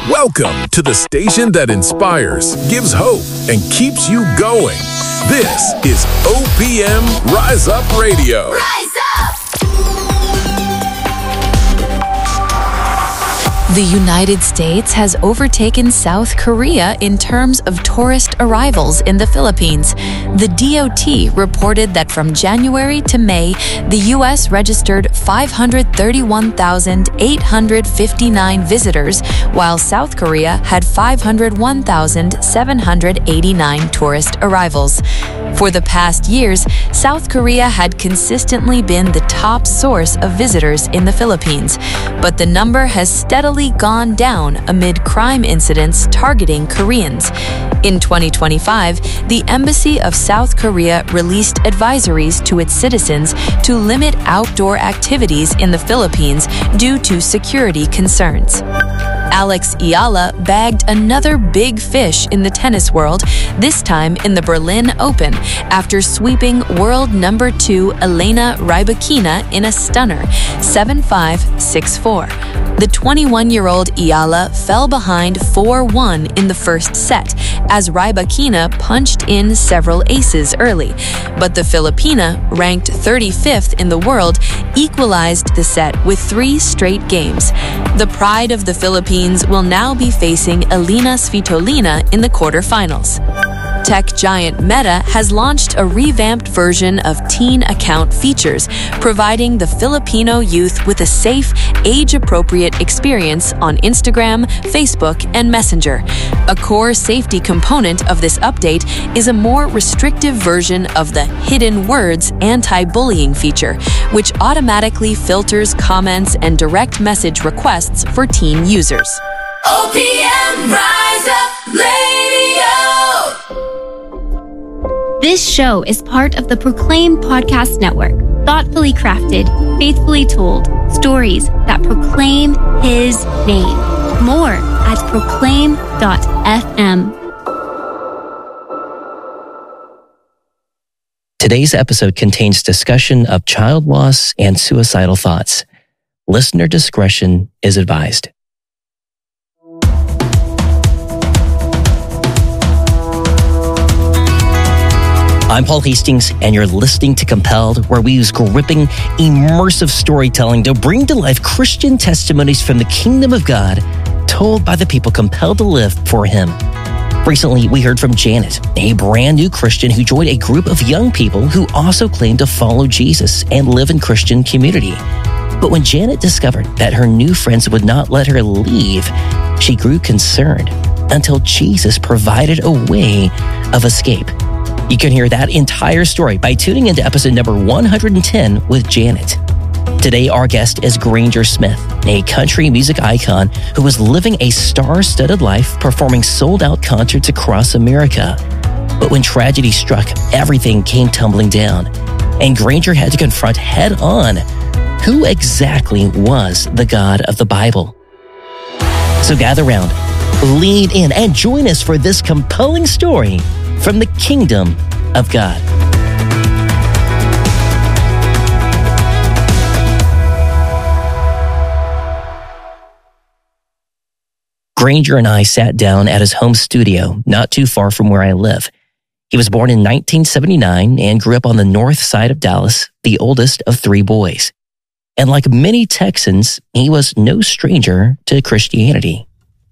Welcome to the station that inspires, gives hope, and keeps you going. This is OPM Rise Up Radio. Rise up! The United States has overtaken South Korea in terms of tourist arrivals in the Philippines. The DOT reported that from January to May, the U.S. registered 531,859 visitors, while South Korea had 501,789 tourist arrivals. For the past years, South Korea had consistently been the top source of visitors in the Philippines, but the number has steadily gone down amid crime incidents targeting Koreans. In 2025, the Embassy of South Korea released advisories to its citizens to limit outdoor activities in the Philippines due to security concerns. Alex Ayala bagged another big fish in the tennis world, this time in the Berlin Open, after sweeping world number 2 Elena Rybakina in a stunner, 7-5, 6-4. The 21-year-old Ayala fell behind 4-1 in the first set, as Rybakina punched in several aces early. But the Filipina, ranked 35th in the world, equalized the set with 3 straight games. The pride of the Philippines will now be facing Elina Svitolina in the quarterfinals. Tech giant Meta has launched a revamped version of teen account features, providing the Filipino youth with a safe, age-appropriate experience on Instagram, Facebook, and Messenger. A core safety component of this update is a more restrictive version of the Hidden Words anti-bullying feature, which automatically filters comments and direct message requests for teen users. OPM Rise Up Radio! This show is part of the Proclaim Podcast Network. Thoughtfully crafted, faithfully told, stories that proclaim His name. More at proclaim.fm. Today's episode contains discussion of child loss and suicidal thoughts. Listener discretion is advised. I'm Paul Hastings, and you're listening to Compelled, where we use gripping, immersive storytelling to bring to life Christian testimonies from the kingdom of God, told by the people compelled to live for Him. Recently, we heard from Janet, a brand new Christian who joined a group of young people who also claim to follow Jesus and live in Christian community. But when Janet discovered that her new friends would not let her leave, she grew concerned until Jesus provided a way of escape. You can hear that entire story by tuning into episode number 110 with Janet. Today, our guest is Granger Smith, a country music icon who was living a star-studded life performing sold-out concerts across America. But when tragedy struck, everything came tumbling down, and Granger had to confront head-on who exactly was the God of the Bible. So gather round, lean in, and join us for this compelling story from the kingdom of God. Granger and I sat down at his home studio, not too far from where I live. He was born in 1979 and grew up on the north side of Dallas, the oldest of 3 boys. And like many Texans, he was no stranger to Christianity.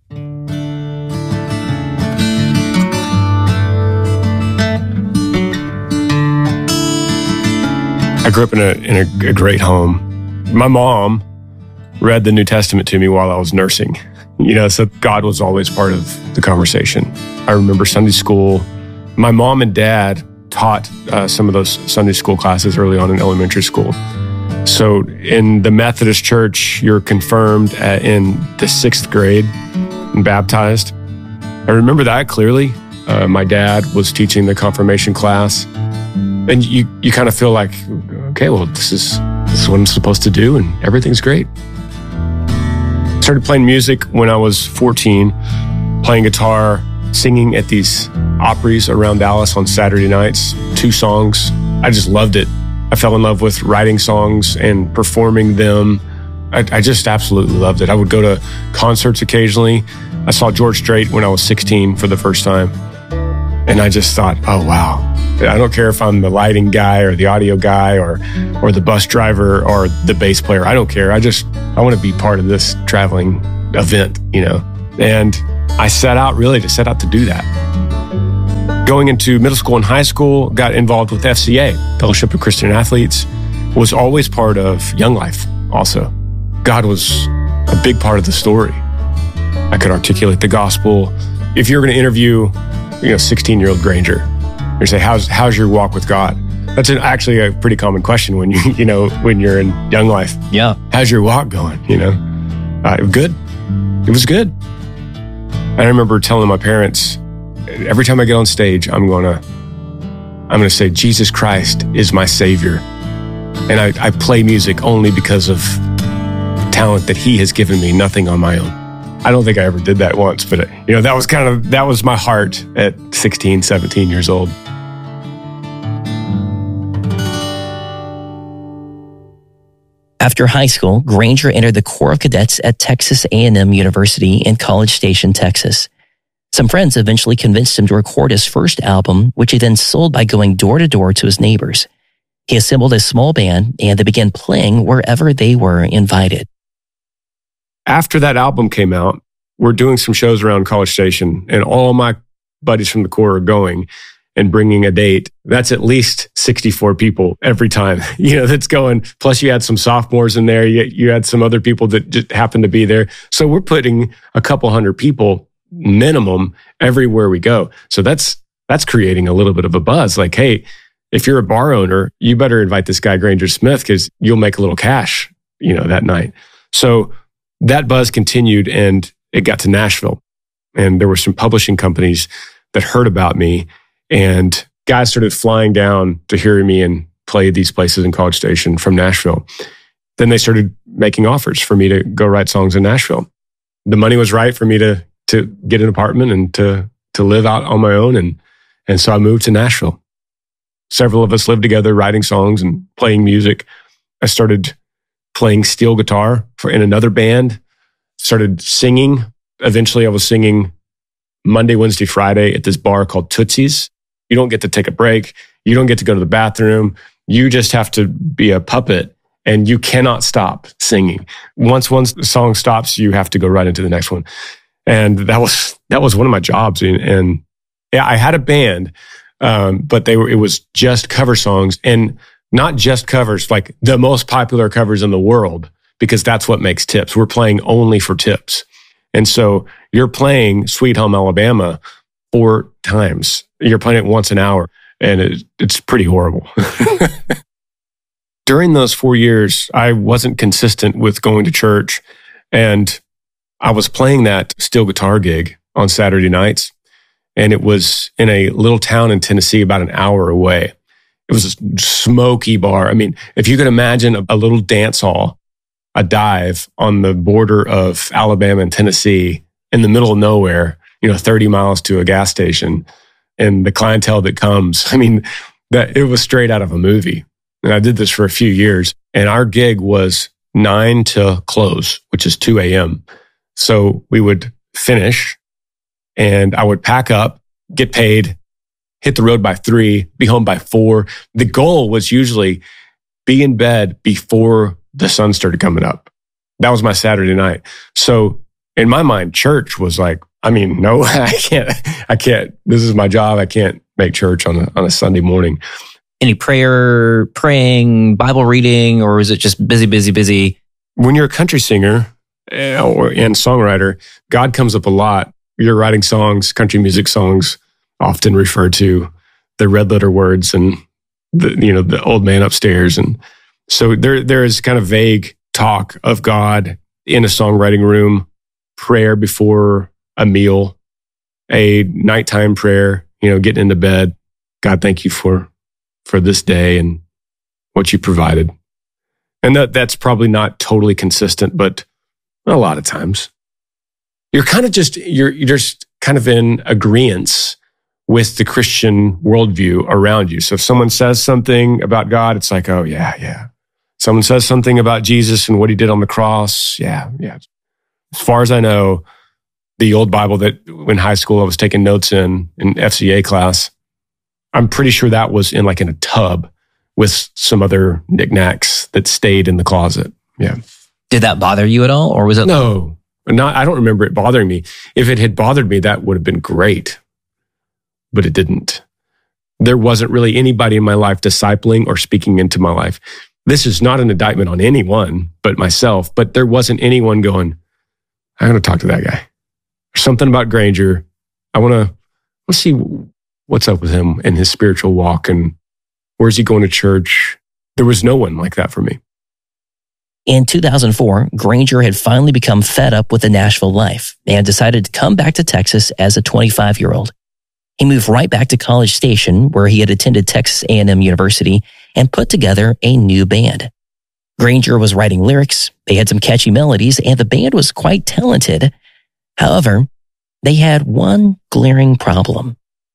I grew up in a great home. My mom read the New Testament to me while I was nursing. So God was always part of the conversation. I remember Sunday school. My mom and dad taught some of those Sunday school classes early on in elementary school. So in the Methodist Church, you're confirmed in the 6th grade and baptized. I remember that clearly. My dad was teaching the confirmation class. And you kind of feel like, okay, well, this is what I'm supposed to do, and everything's great. Started playing music when I was 14, playing guitar, singing at these Opry's around Dallas on Saturday nights, 2 songs. I just loved it. I fell in love with writing songs and performing them I just absolutely loved it. I would go to concerts occasionally. I saw George Strait when I was 16 for the first time. And I just thought, oh, wow. I don't care if I'm the lighting guy or the audio guy or the bus driver or the bass player. I don't care. I want to be part of this traveling event, you know. And I set out to do that. Going into middle school and high school, got involved with FCA, Fellowship of Christian Athletes, was always part of Young Life also. God was a big part of the story. I could articulate the gospel. If you're going to interview, 16-year-old Granger, you say, how's your walk with God? That's actually a pretty common question when when you're in Young Life. Yeah. How's your walk going? Good. It was good. I remember telling my parents, every time I get on stage, I'm going to say, Jesus Christ is my Savior. And I play music only because of talent that He has given me, nothing on my own. I don't think I ever did that once, but that was my heart at 16, 17 years old. After high school, Granger entered the Corps of Cadets at Texas A&M University in College Station, Texas. Some friends eventually convinced him to record his first album, which he then sold by going door to door to his neighbors. He assembled a small band, and they began playing wherever they were invited. After that album came out, we're doing some shows around College Station, and all my buddies from the Corps are going and bringing a date. That's at least 64 people every time, that's going. Plus you had some sophomores in there. You had some other people that just happened to be there. So we're putting a couple hundred people minimum everywhere we go. So that's creating a little bit of a buzz. Like, hey, if you're a bar owner, you better invite this guy, Granger Smith, because you'll make a little cash, that night. So that buzz continued, and it got to Nashville. And there were some publishing companies that heard about me, and guys started flying down to hear me and play these places in College Station from Nashville. Then they started making offers for me to go write songs in Nashville. The money was right for me to get an apartment and to live out on my own. And so I moved to Nashville. Several of us lived together, writing songs and playing music. I started playing steel guitar in another band, started singing. Eventually I was singing Monday, Wednesday, Friday at this bar called Tootsie's. You don't get to take a break. You don't get to go to the bathroom. You just have to be a puppet, and you cannot stop singing. Once one song stops, you have to go right into the next one. And that was one of my jobs. And yeah, I had a band, but it was just cover songs, and not just covers, like the most popular covers in the world, because that's what makes tips. We're playing only for tips. And so you're playing Sweet Home Alabama 4 times. You're playing it once an hour, and it's pretty horrible. During those 4 years, I wasn't consistent with going to church, and I was playing that steel guitar gig on Saturday nights, and it was in a little town in Tennessee about an hour away. It was a smoky bar. I mean, if you could imagine a little dance hall, a dive on the border of Alabama and Tennessee in the middle of nowhere, 30 miles to a gas station, and the clientele that comes, that it was straight out of a movie. And I did this for a few years, and our gig was 9 to close, which is 2 a.m. So we would finish, and I would pack up, get paid, hit the road by 3, be home by 4. The goal was usually be in bed before the sun started coming up. That was my Saturday night. So in my mind, church was like, no, I can't. This is my job. I can't make church on a Sunday morning. Any praying, Bible reading, or is it just busy? When you're a country singer and songwriter, God comes up a lot. You're writing songs, country music songs, often refer to the red letter words and the old man upstairs. And so there is kind of vague talk of God in a songwriting room, prayer before a meal, a nighttime prayer, getting into bed. God, thank you for this day and what you provided. And that's probably not totally consistent, but a lot of times you're just kind of in agreeance with the Christian worldview around you. So if someone says something about God, it's like, oh yeah. Someone says something about Jesus and what he did on the cross. Yeah. As far as I know, the old Bible that in high school I was taking notes in FCA class, I'm pretty sure that was in a tub with some other knickknacks that stayed in the closet. Yeah. Did that bother you at all? Or was it? No, I don't remember it bothering me. If it had bothered me, that would have been great, but it didn't. There wasn't really anybody in my life discipling or speaking into my life. This is not an indictment on anyone but myself, but there wasn't anyone going, I'm going to talk to that guy. There's something about Granger. I want to see what's up with him and his spiritual walk and where's he going to church. There was no one like that for me. In 2004, Granger had finally become fed up with the Nashville life and decided to come back to Texas as a 25-year-old. He moved right back to College Station, where he had attended Texas A&M University, and put together a new band. Granger was writing lyrics, they had some catchy melodies, and the band was quite talented. However, they had one glaring problem.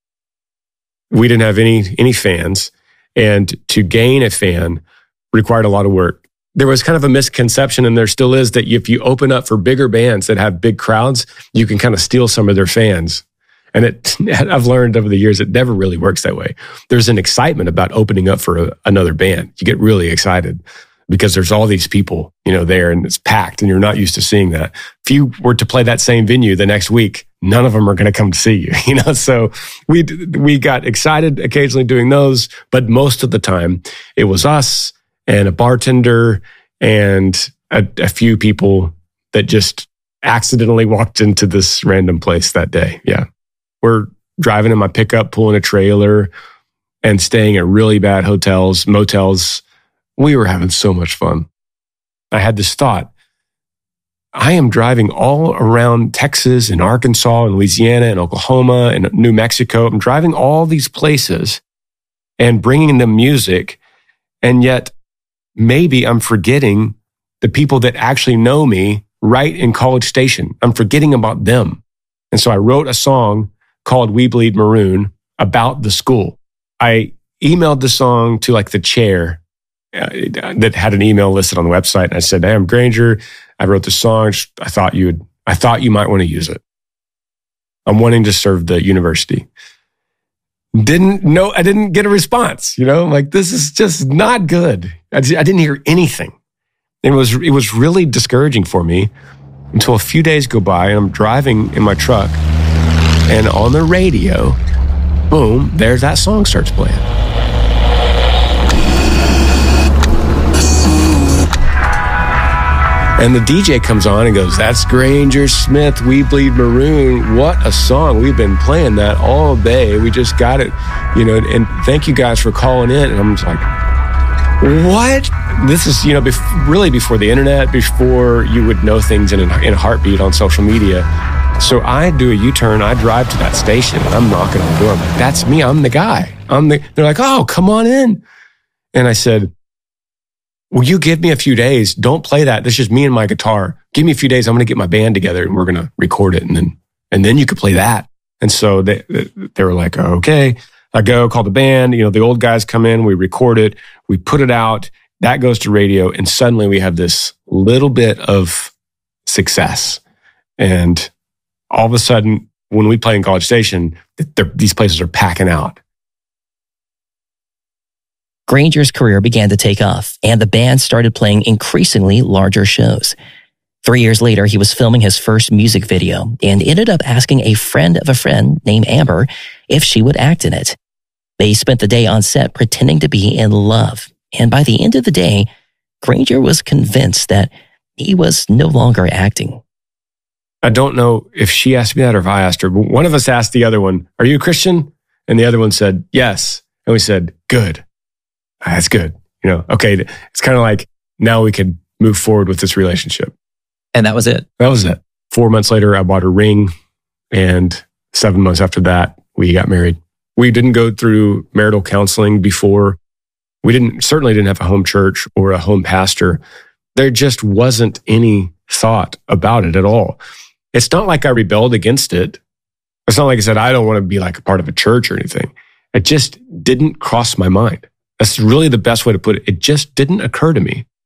We didn't have any fans, and to gain a fan required a lot of work. There was kind of a misconception, and there still is, that if you open up for bigger bands that have big crowds, you can kind of steal some of their fans. And I've learned over the years, it never really works that way. There's an excitement about opening up for another band. You get really excited because there's all these people, there, and it's packed, and you're not used to seeing that. If you were to play that same venue the next week, none of them are going to come to see you, So we got excited occasionally doing those, but most of the time it was us and a bartender and a few people that just accidentally walked into this random place that day. Yeah. We're driving in my pickup, pulling a trailer and staying at really bad hotels, motels. We were having so much fun. I had this thought. I am driving all around Texas and Arkansas and Louisiana and Oklahoma and New Mexico. I'm driving all these places and bringing them music. And yet maybe I'm forgetting the people that actually know me right in College Station. I'm forgetting about them. And so I wrote a song called We Bleed Maroon about the school. I emailed the song to the chair that had an email listed on the website. And I said, hey, I'm Granger. I wrote the song. I thought you might want to use it. I'm wanting to serve the university. I didn't get a response, this is just not good. I didn't hear anything. It was really discouraging for me until a few days go by and I'm driving in my truck and on the radio, boom, there's that song starts playing. And the DJ comes on and goes, that's Granger Smith, We Bleed Maroon. What a song. We've been playing that all day. We just got it, and thank you guys for calling in. And I'm just like, what? This is, really before the internet, before you would know things in a heartbeat on social media. So I do a U-turn, I drive to that station, and I'm knocking on the door. I'm like, that's me, I'm the guy. They're like, oh, come on in. And I said, will you give me a few days? Don't play that. This is just me and my guitar. Give me a few days. I'm going to get my band together and we're going to record it. And then you could play that. And so they were like, oh, okay. I go call the band. The old guys come in. We record it. We put it out. That goes to radio. And suddenly we have this little bit of success. And all of a sudden, when we play in College Station, these places are packing out. Granger's career began to take off, and the band started playing increasingly larger shows. 3 years later, he was filming his first music video and ended up asking a friend of a friend named Amber if she would act in it. They spent the day on set pretending to be in love, and by the end of the day, Granger was convinced that he was no longer acting. I don't know if she asked me that or if I asked her, but one of us asked the other one, are you a Christian? And the other one said, yes. And we said, good. That's good. Okay. It's kind of like now we could move forward with this relationship. And that was it. That was it. 4 months later, I bought a ring. And 7 months after that, we got married. We didn't go through marital counseling before. We certainly didn't have a home church or a home pastor. There just wasn't any thought about it at all. It's not like I rebelled against it. It's not like I said, I don't want to be like a part of a church or anything. It just didn't cross my mind. That's really the best way to put it. It just didn't occur to me.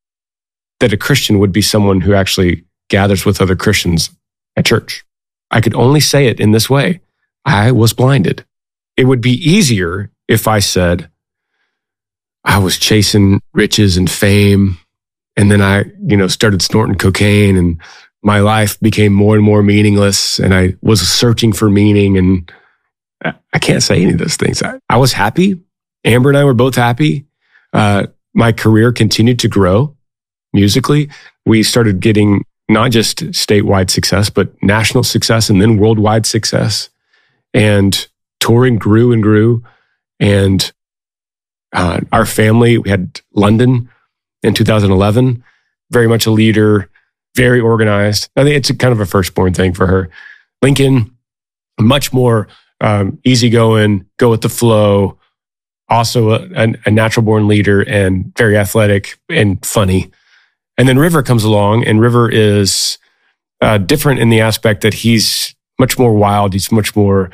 that a Christian would be someone who actually gathers with other Christians at church. I could only say it in this way. I was blinded. It would be easier if I said, I was chasing riches and fame, and then I, started snorting cocaine, and my life became more and more meaningless, and I was searching for meaning, and I can't say any of those things. I was happy. Amber and I were both happy. My career continued to grow musically. We started getting not just statewide success, but national success and then worldwide success. And touring grew and grew. And our family, we had London in 2011, very much a leader, very organized. I think it's kind of a firstborn thing for her. Lincoln, much more easygoing, go with the flow, also a natural-born leader and very athletic and funny. And then River comes along, and River is different in the aspect that he's much more wild. He's much more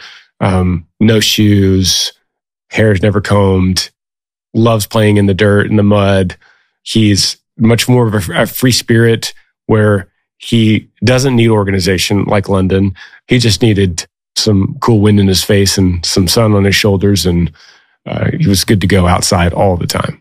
no shoes, hair's never combed, loves playing in the dirt and the mud. He's much more of a free spirit where he doesn't need organization like London. He just needed some cool wind in his face and some sun on his shoulders, and he was good to go outside all the time.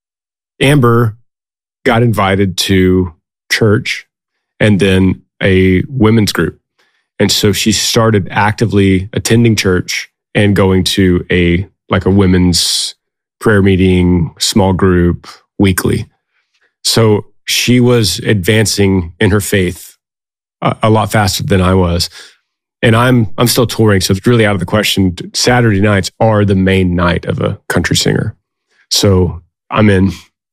Amber got invited to church and then a women's group. And so she started actively attending church and going to a women's prayer meeting, small group, weekly. So she was advancing in her faith a lot faster than I was. And I'm still touring, so it's really out of the question. Saturday nights are the main night of a country singer. So I'm in,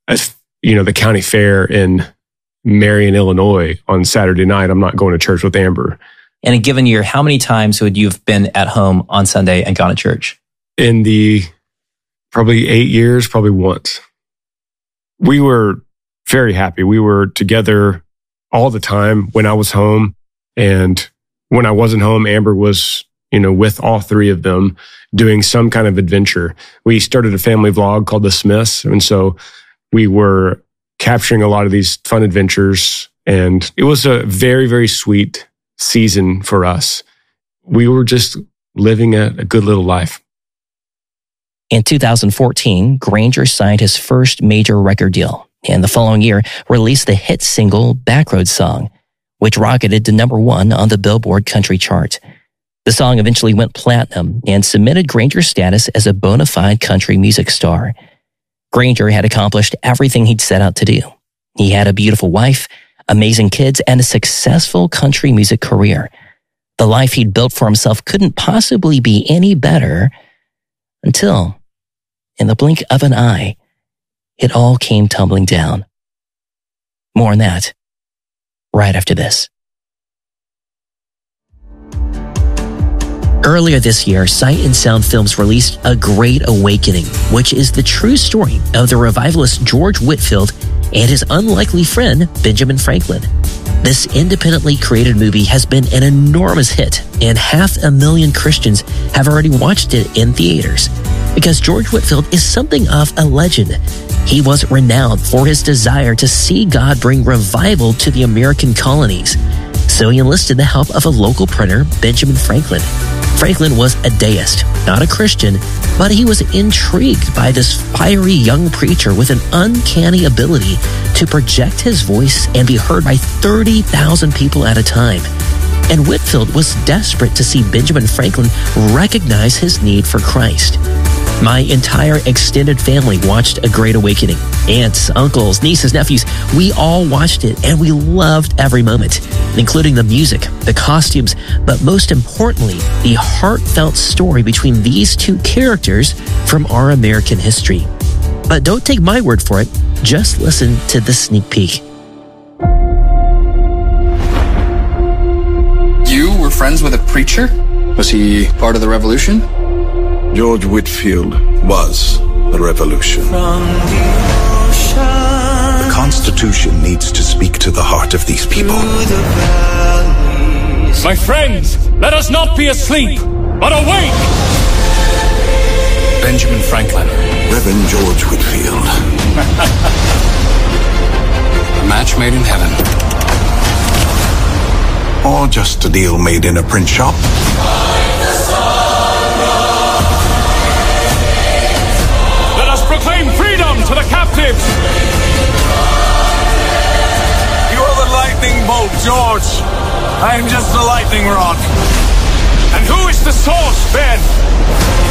the county fair in Marion, Illinois on Saturday night. I'm not going to church with Amber. In a given year, how many times would you have been at home on Sunday and gone to church? In the probably 8 years, probably once. We were very happy. We were together all the time when I was home, and when I wasn't home, Amber was, with all three of them doing some kind of adventure. We started a family vlog called The Smiths. And so we were capturing a lot of these fun adventures. And it was a very, very sweet season for us. We were just living a good little life. In 2014, Granger signed his first major record deal, and the following year released the hit single Backroad Song, which rocketed to #1 on the Billboard country chart. The song eventually went platinum and cemented Granger's status as a bona fide country music star. Granger had accomplished everything he'd set out to do. He had a beautiful wife, amazing kids, and a successful country music career. The life he'd built for himself couldn't possibly be any better until, in the blink of an eye, it all came tumbling down. More on that right after this. Earlier this year, Sight and Sound Films released A Great Awakening, which is the true story of the revivalist George Whitefield and his unlikely friend, Benjamin Franklin. This independently created movie has been an enormous hit, and 500,000 Christians have already watched it in theaters. Because George Whitefield is something of a legend. He was renowned for his desire to see God bring revival to the American colonies. So he enlisted the help of a local printer, Benjamin Franklin. Franklin was a deist, not a Christian, but he was intrigued by this fiery young preacher with an uncanny ability to project his voice and be heard by 30,000 people at a time. And Whitefield was desperate to see Benjamin Franklin recognize his need for Christ. My entire extended family watched A Great Awakening. Aunts, uncles, nieces, nephews, we all watched it and we loved every moment, including the music, the costumes, but most importantly, the heartfelt story between these two characters from our American history. But don't take my word for it, just listen to the sneak peek. You were friends with a preacher? Was he part of the revolution? George Whitefield was the revolution. The Constitution needs to speak to the heart of these people. My friends, let us not be asleep, but awake! Benjamin Franklin. Reverend George Whitefield. A match made in heaven. Or just a deal made in a print shop. Let us proclaim freedom to the captives! You are the lightning bolt, George. I am just the lightning rod. And who is the source, Ben?